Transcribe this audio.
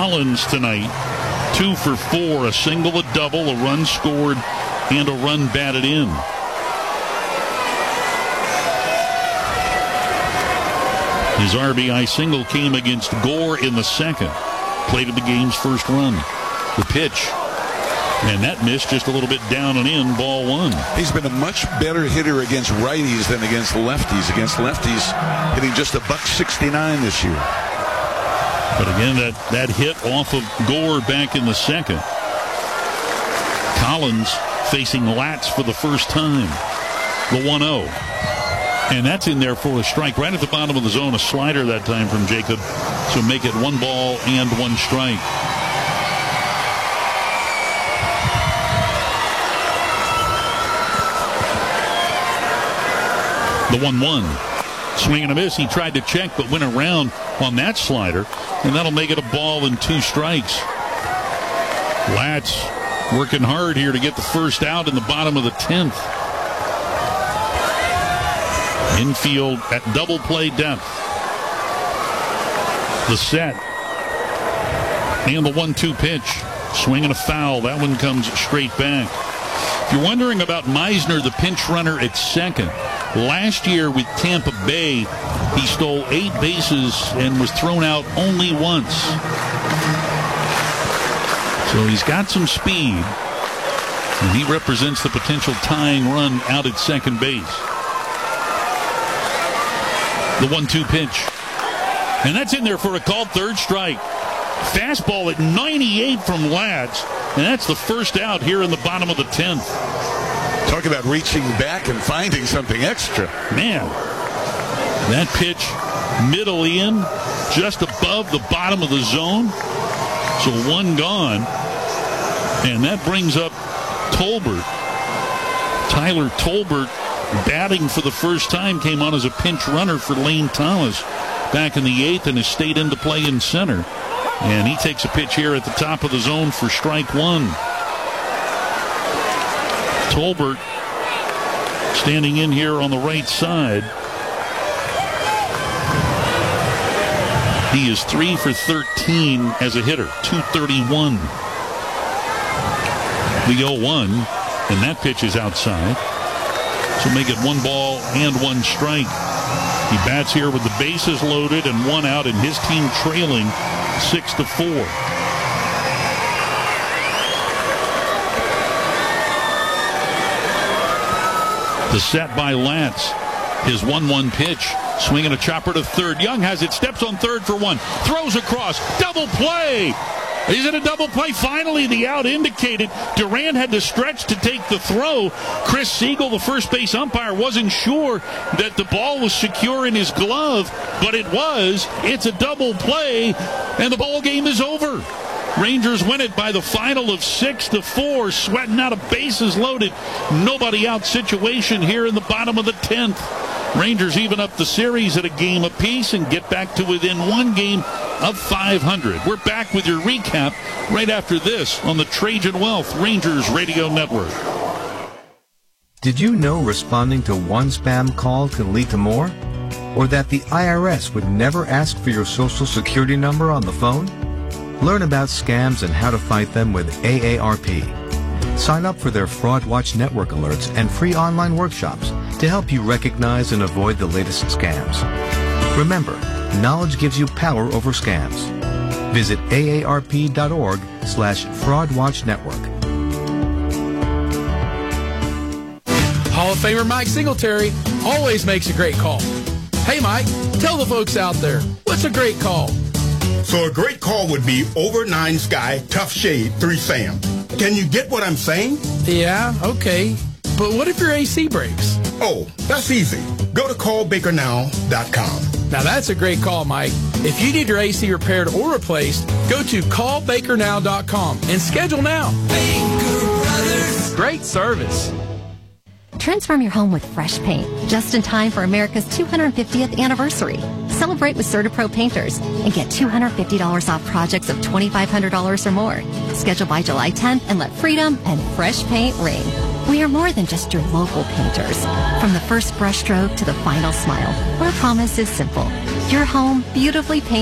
Collins tonight, 2 for 4, a single, a double, a run scored, and a run batted in. His RBI single came against Gore in the second. Plated the game's first run. The pitch. And that missed just a little bit down and in, ball one. He's been a much better hitter against righties than against lefties. Against lefties, hitting just $1.69 this year. But again, that hit off of Gore back in the second. Collins facing Latz for the first time. The 1-0. And that's in there for a strike. Right at the bottom of the zone, a slider that time from Jacob. So make it 1 ball and 1 strike. The 1-1. Swing and a miss. He tried to check, but went around on that slider. And that'll make it a ball and 2 strikes. Latz working hard here to get the first out in the bottom of the 10th. Infield at double play depth. The set. And the 1-2 pitch. Swing and a foul. That one comes straight back. If you're wondering about Meisner, the pinch runner at second, last year with Tampa Bay, he stole 8 bases and was thrown out only once. So he's got some speed, and he represents the potential tying run out at second base. The 1-2 pitch. And that's in there for a called third strike. Fastball at 98 from Latz, and that's the first out here in the bottom of the 10th. Talk about reaching back and finding something extra. Man, that pitch middle in, just above the bottom of the zone. So 1 gone. And that brings up Tolbert. Tyler Tolbert, batting for the first time, came on as a pinch runner for Lane Thomas back in the 8th and has stayed into play in center. And he takes a pitch here at the top of the zone for strike 1. Tolbert standing in here on the right side. He is 3 for 13 as a hitter, 231. The 0-1, and that pitch is outside. So make it 1 ball and 1 strike. He bats here with the bases loaded and 1 out, and his team trailing 6-4. The set by Latz. His 1-1 pitch. Swinging a chopper to third. Young has it. Steps on third for 1. Throws across. Double play. Is it a double play? Finally, the out indicated. Durant had to stretch to take the throw. Chris Siegel, the first base umpire, wasn't sure that the ball was secure in his glove, but it was. It's a double play, and the ball game is over. Rangers win it by the final of 6-4, sweating out a bases loaded, nobody out situation here in the bottom of the 10th. Rangers even up the series at a game apiece and get back to within 1 game of 500. We're back with your recap right after this on the Trajan Wealth Rangers Radio Network. Did you know responding to 1 spam call can lead to more? Or that the IRS would never ask for your social security number on the phone? Learn about scams and how to fight them with AARP. Sign up for their Fraud Watch Network alerts and free online workshops to help you recognize and avoid the latest scams. Remember, knowledge gives you power over scams. Visit aarp.org/fraudwatchnetwork. Hall of Famer Mike Singletary always makes a great call. Hey, Mike, tell the folks out there, what's a great call? So a great call would be over 9 Sky, Tough Shade, 3 Sam. Can you get what I'm saying? Yeah, okay. But what if your AC breaks? Oh, that's easy. Go to callbakernow.com. Now that's a great call, Mike. If you need your AC repaired or replaced, go to callbakernow.com and schedule now. Baker Brothers. Great service. Transform your home with fresh paint, just in time for America's 250th anniversary. Celebrate with CertaPro Painters and get $250 off projects of $2,500 or more. Schedule by July 10th and let freedom and fresh paint reign. We are more than just your local painters. From the first brushstroke to the final smile, our promise is simple. Your home beautifully painted